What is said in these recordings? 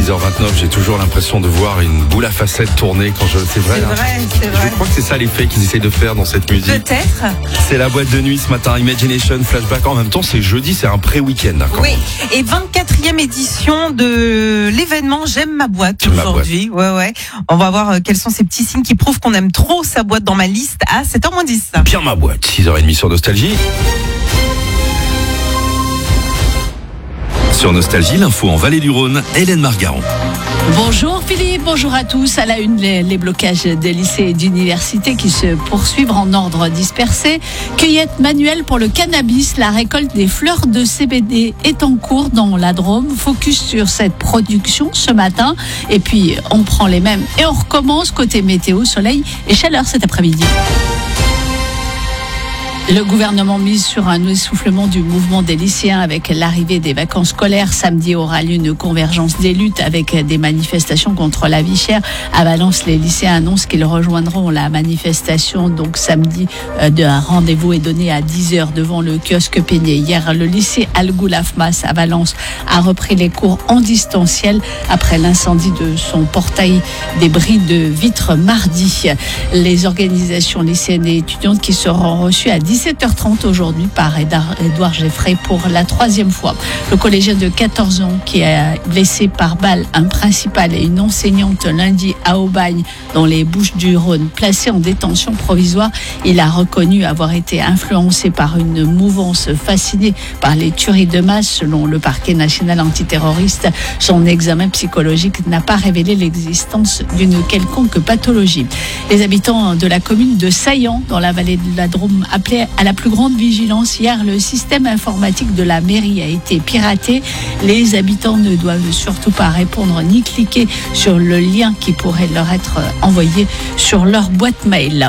6h29, j'ai toujours l'impression de voir une boule à facettes tourner quand c'est vrai. C'est vrai. Je crois que c'est ça l'effet qu'ils essayent de faire dans cette musique. Peut-être. C'est la boîte de nuit ce matin, Imagination, Flashback. En même temps, c'est jeudi, c'est un pré-week-end. Hein, oui, et 24e édition de l'événement J'aime ma boîte aujourd'hui. Ouais. On va voir quels sont ces petits signes qui prouvent qu'on aime trop sa boîte dans ma liste à 7h10. Bien ma boîte, 6h30 sur Nostalgie. Sur Nostalgie, l'info en Vallée du Rhône, Hélène Margaron. Bonjour Philippe, bonjour à tous. À la une, les blocages des lycées et d'universités qui se poursuivent en ordre dispersé. Cueillette manuelle pour le cannabis. La récolte des fleurs de CBD est en cours dans la Drôme. Focus sur cette production ce matin. Et puis, on prend les mêmes et on recommence côté météo, soleil et chaleur cet après-midi. Le gouvernement mise sur un essoufflement du mouvement des lycéens avec l'arrivée des vacances scolaires. Samedi aura lieu une convergence des luttes avec des manifestations contre la vie chère. À Valence, les lycéens annoncent qu'ils rejoindront la manifestation. Donc samedi, un rendez-vous est donné à 10h devant le kiosque Peigné. Hier, le lycée Al-Goulafmas à Valence a repris les cours en distanciel après l'incendie de son portail des bris de vitres mardi. Les organisations lycéennes et étudiantes qui seront reçues à 17h30 aujourd'hui par Édouard Geffray pour la 3e fois. Le collégien de 14 ans qui a blessé par balle un principal et une enseignante lundi à Aubagne dans les Bouches-du-Rhône, placé en détention provisoire. Il a reconnu avoir été influencé par une mouvance fascinée par les tueries de masse. Selon le parquet national antiterroriste, son examen psychologique n'a pas révélé l'existence d'une quelconque pathologie. Les habitants de la commune de Saillant, dans la vallée de la Drôme, appelaient à la plus grande vigilance. Hier, le système informatique de la mairie a été piraté. Les habitants ne doivent surtout pas répondre ni cliquer sur le lien qui pourrait leur être envoyé sur leur boîte mail.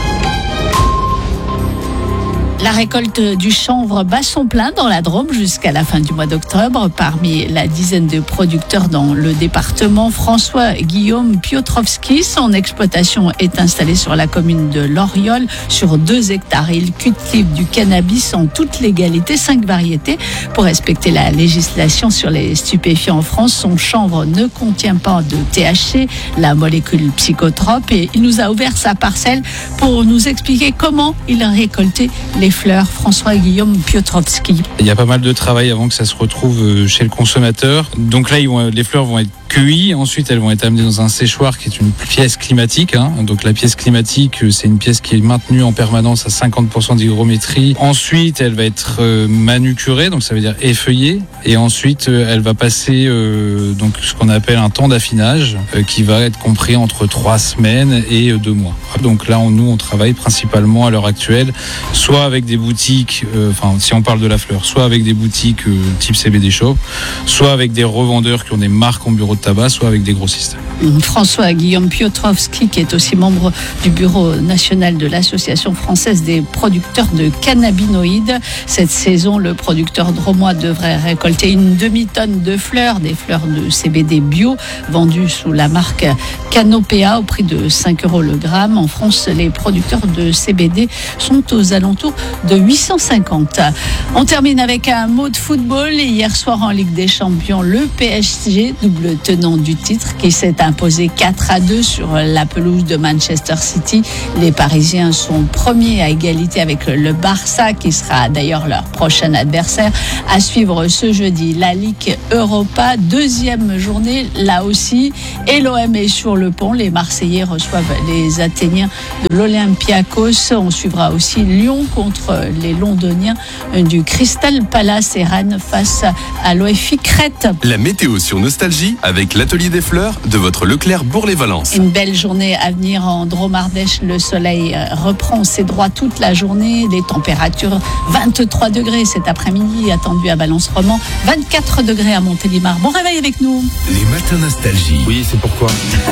La récolte du chanvre bat son plein dans la Drôme jusqu'à la fin du mois d'octobre. Parmi la dizaine de producteurs dans le département, François-Guillaume Piotrowski, son exploitation est installée sur la commune de Loriol, sur 2 hectares. Il cultive du cannabis en toute légalité, 5 variétés. Pour respecter la législation sur les stupéfiants en France, son chanvre ne contient pas de THC, la molécule psychotrope, et il nous a ouvert sa parcelle pour nous expliquer comment il a récolté les fleurs. François-Guillaume Piotrowski. Il y a pas mal de travail avant que ça se retrouve chez le consommateur. Donc là, les fleurs vont être cueillies. Ensuite, elles vont être amenées dans un séchoir qui est une pièce climatique. Donc la pièce climatique, c'est une pièce qui est maintenue en permanence à 50% d'hygrométrie. Ensuite, elle va être manucurée, donc ça veut dire effeuillée. Et ensuite, elle va passer donc ce qu'on appelle un temps d'affinage qui va être compris entre 3 semaines et 2 mois. Donc là, nous, on travaille principalement à l'heure actuelle, soit avec des boutiques, si on parle de la fleur, soit avec des boutiques type CBD Shop, soit avec des revendeurs qui ont des marques en bureau de tabac, soit avec des grossistes. François-Guillaume Piotrowski, qui est aussi membre du bureau national de l'Association française des producteurs de cannabinoïdes. Cette saison, le producteur drômois devrait récolter une demi-tonne de fleurs, des fleurs de CBD bio, vendues sous la marque Canopéa au prix de 5 € le gramme. En France, les producteurs de CBD sont aux alentours de 850. On termine avec un mot de football. Hier soir en Ligue des Champions, le PSG, double tenant du titre, qui s'est imposé 4-2 sur la pelouse de Manchester City. Les Parisiens sont premiers à égalité avec le Barça, qui sera d'ailleurs leur prochain adversaire. À suivre ce jeudi, la Ligue Europa, 2e journée là aussi, et l'OM est sur le pont. Les Marseillais reçoivent les Athéniens de l'Olympiakos. On suivra aussi Lyon contre les Londoniens du Crystal Palace et Rennes face à l'OFI Crète. La météo sur Nostalgie avec l'atelier des fleurs de votre Leclerc Bourg-les-Valences. Une belle journée à venir en Drôme-Ardèche. Le soleil reprend ses droits toute la journée. Les températures 23 degrés cet après-midi attendu à Valence-Romand, 24 degrés à Montélimar. Bon réveil avec nous. Les matins Nostalgie. Oui, c'est pourquoi.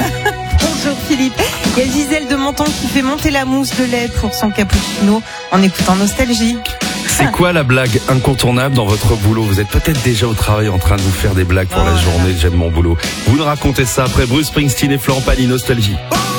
Bonjour Philippe. Il y a Gisèle de Menton qui fait monter la mousse de lait pour son cappuccino en écoutant Nostalgie. C'est quoi la blague incontournable dans votre boulot? Vous êtes peut-être déjà au travail en train de vous faire des blagues pour la journée. J'aime mon boulot. Vous nous racontez ça après Bruce Springsteen et Florent Pagny, Nostalgie.